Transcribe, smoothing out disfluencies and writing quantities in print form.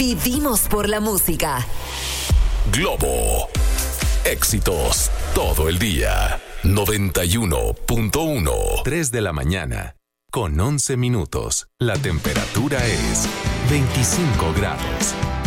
Vivimos por la música. Globo. Éxitos todo el día. 91.1. 3 de la mañana. Con 11 minutos. La temperatura es 25 grados.